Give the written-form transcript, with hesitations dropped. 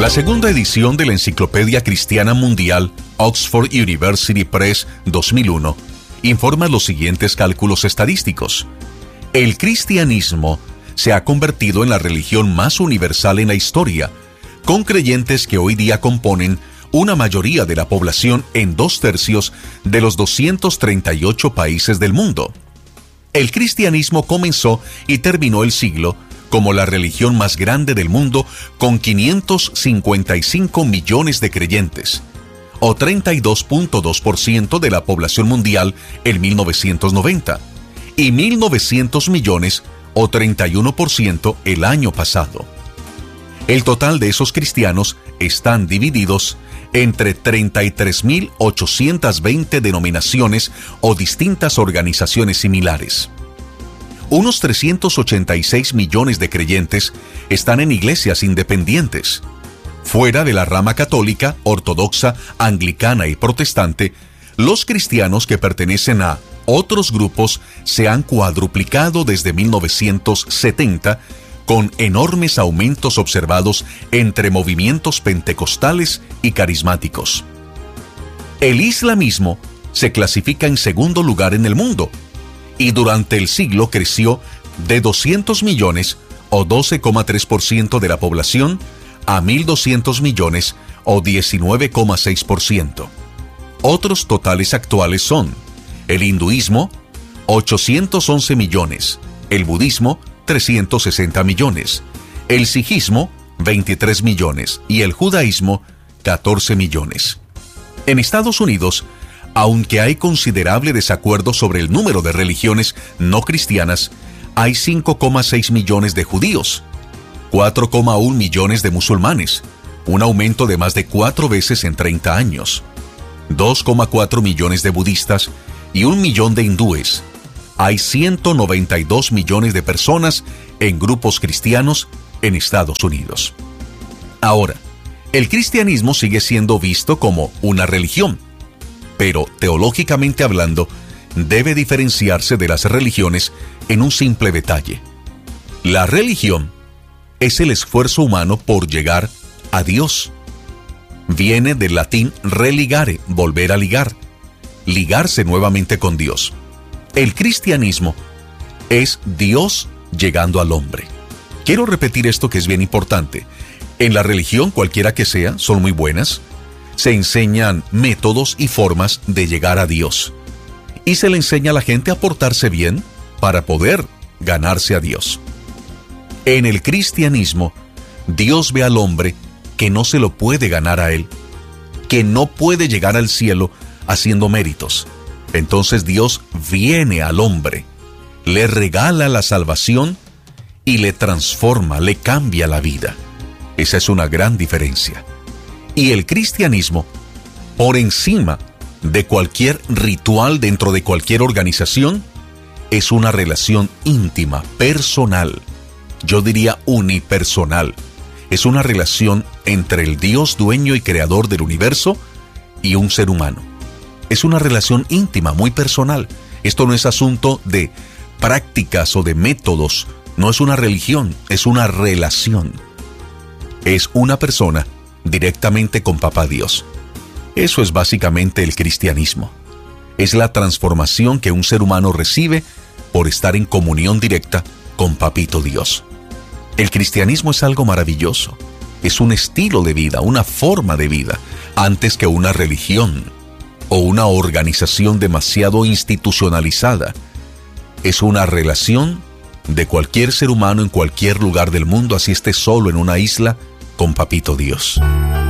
La segunda edición de la Enciclopedia Cristiana Mundial, Oxford University Press 2001, informa los siguientes cálculos estadísticos. El cristianismo se ha convertido en la religión más universal en la historia, con creyentes que hoy día componen una mayoría de la población en 2/3 de los 238 países del mundo. El cristianismo comenzó y terminó el siglo como la religión más grande del mundo, con 555 millones de creyentes, o 32.2% de la población mundial en 1990, y 1.900 millones, o 31% el año pasado. El total de esos cristianos están divididos entre 33.820 denominaciones o distintas organizaciones similares. Unos 386 millones de creyentes están en iglesias independientes. Fuera de la rama católica, ortodoxa, anglicana y protestante, los cristianos que pertenecen a otros grupos se han cuadruplicado desde 1970, con enormes aumentos observados entre movimientos pentecostales y carismáticos. El islamismo se clasifica en segundo lugar en el mundo, y durante el siglo creció de 200 millones, o 12,3% de la población, a 1.200 millones, o 19,6%. Otros totales actuales son el hinduismo, 811 millones, el budismo, 360 millones, el sijismo, 23 millones, y el judaísmo, 14 millones. En Estados Unidos, aunque hay considerable desacuerdo sobre el número de religiones no cristianas, hay 5,6 millones de judíos, 4,1 millones de musulmanes, un aumento de más de 4 veces en 30 años, 2,4 millones de budistas y 1 millón de hindúes. Hay 192 millones de personas en grupos cristianos en Estados Unidos. Ahora, el cristianismo sigue siendo visto como una religión, pero teológicamente hablando, debe diferenciarse de las religiones en un simple detalle. La religión es el esfuerzo humano por llegar a Dios. Viene del latín religare, volver a ligar, ligarse nuevamente con Dios. El cristianismo es Dios llegando al hombre. Quiero repetir esto que es bien importante. En la religión, cualquiera que sea, son muy buenas. Se enseñan métodos y formas de llegar a Dios. Y se le enseña a la gente a portarse bien para poder ganarse a Dios. En el cristianismo, Dios ve al hombre que no se lo puede ganar a él, que no puede llegar al cielo haciendo méritos. Entonces Dios viene al hombre, le regala la salvación y le transforma, le cambia la vida. Esa es una gran diferencia. Y el cristianismo, por encima de cualquier ritual dentro de cualquier organización, es una relación íntima, personal, yo diría unipersonal. Es una relación entre el Dios dueño y creador del universo y un ser humano. Es una relación íntima, muy personal. Esto no es asunto de prácticas o de métodos, no es una religión, es una relación. Es una persona directamente con Papá Dios. Eso es básicamente el cristianismo. Es la transformación que un ser humano recibe por estar en comunión directa con Papito Dios. El cristianismo es algo maravilloso. Es un estilo de vida, una forma de vida, antes que una religión o una organización demasiado institucionalizada. Es una relación de cualquier ser humano en cualquier lugar del mundo, así esté solo en una isla, con Papito Dios.